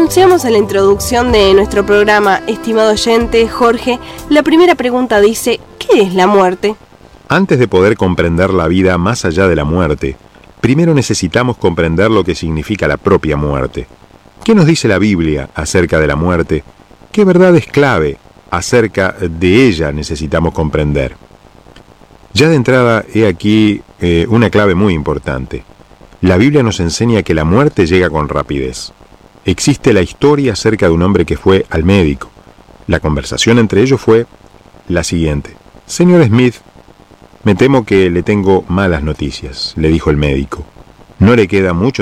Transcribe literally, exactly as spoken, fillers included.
anunciamos en la introducción de nuestro programa, estimado oyente, Jorge, la primera pregunta dice, ¿qué es la muerte? Antes de poder comprender la vida más allá de la muerte, primero necesitamos comprender lo que significa la propia muerte. ¿Qué nos dice la Biblia acerca de la muerte? ¿Qué verdades clave acerca de ella necesitamos comprender? Ya de entrada, he aquí eh, una clave muy importante. La Biblia nos enseña que la muerte llega con rapidez. Existe la historia acerca de un hombre que fue al médico. La conversación entre ellos fue la siguiente. Señor Smith, me temo que le tengo malas noticias, le dijo el médico. No le queda mucho